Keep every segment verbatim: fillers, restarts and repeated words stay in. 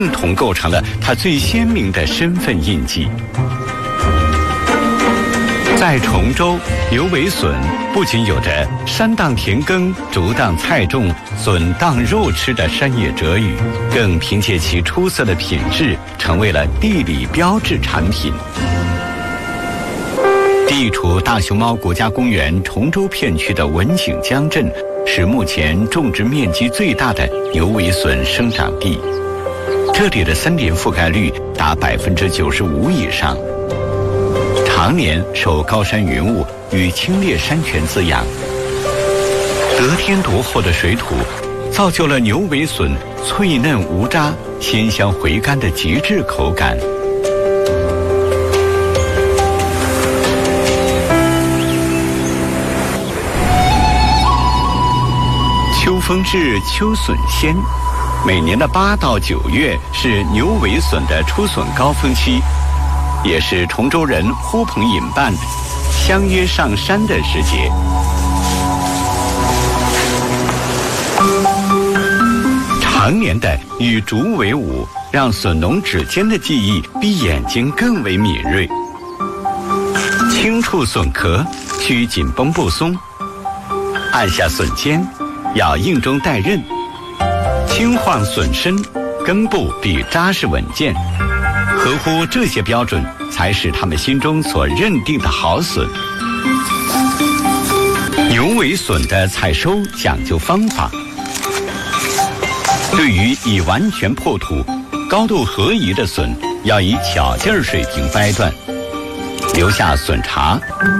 共同构成了它最鲜明的身份印记。在崇州，牛尾笋不仅有着“山当田耕，竹当菜种，笋当肉吃”的山野哲语，更凭借其出色的品质，成为了地理标志产品。地处大熊猫国家公园崇州片区的文景江镇，是目前种植面积最大的牛尾笋生长地。这里的森林覆盖率达百分之九十五以上。常年受高山云雾与清冽山泉滋养，得天独厚的水土，造就了牛尾笋脆嫩无渣、鲜香回甘的极致口感。秋风至，秋笋鲜。每年的八到九月是牛尾笋的出笋高峰期，也是崇州人呼朋引伴、相约上山的时节。常年的与竹为伍，让笋农指尖的技艺比眼睛更为敏锐。轻触笋壳，需紧绷不松；按下笋尖，要硬中带韧。轻晃笋身，根部必扎实稳健。合乎这些标准，才是他们心中所认定的好笋。牛尾笋的采收讲究方法，对于已完全破土、高度合宜的笋，要以巧劲儿水平掰断，留下笋茬。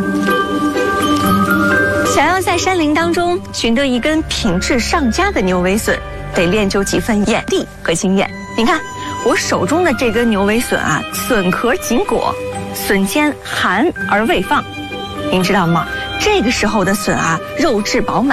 想要在山林当中寻得一根品质上佳的牛尾笋，得练就几分眼力和经验。你看我手中的这根牛尾笋啊，笋壳紧裹，笋尖含而未放。您知道吗？这个时候的笋啊，肉质饱满。